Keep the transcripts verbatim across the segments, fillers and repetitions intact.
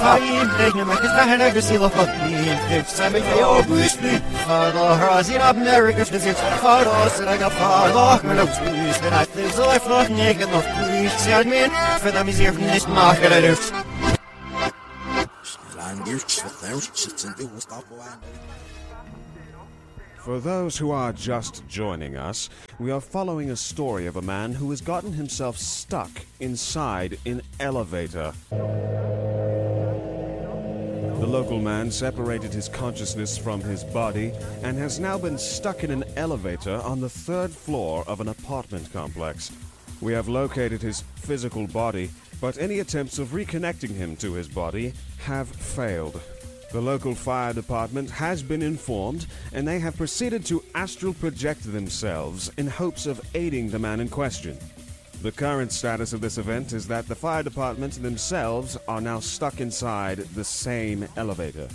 Haim, Regnum, I can find a seal of fucking fix. I'm a fail, wish me. Father, Razin, America, this is Father, and I got Father, and I was pleased, and I think so I float naked of please. See, I mean, for them is here from this market, I do. For those who are just joining us, we are following a story of a man who has gotten himself stuck inside an elevator. The local man separated his consciousness from his body and has now been stuck in an elevator on the third floor of an apartment complex. We have located his physical body, but any attempts of reconnecting him to his body have failed. The local fire department has been informed, and they have proceeded to astral project themselves in hopes of aiding the man in question. The current status of this event is that the fire department themselves are now stuck inside the same elevator.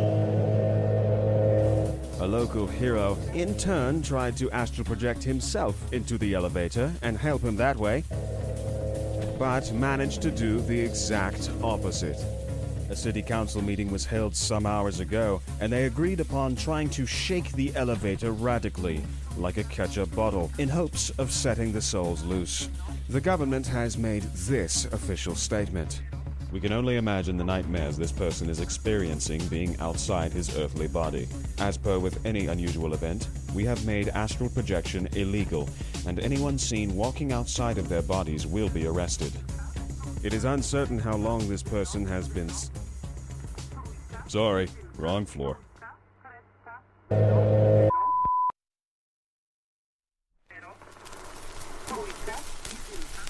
A local hero, in turn, tried to astral project himself into the elevator and help him that way, but managed to do the exact opposite. A city council meeting was held some hours ago, and they agreed upon trying to shake the elevator radically, like a ketchup bottle, in hopes of setting the souls loose. The government has made this official statement. We can only imagine the nightmares this person is experiencing being outside his earthly body. As per with any unusual event, we have made astral projection illegal, and anyone seen walking outside of their bodies will be arrested. It is uncertain how long this person has been... S- Sorry, wrong floor.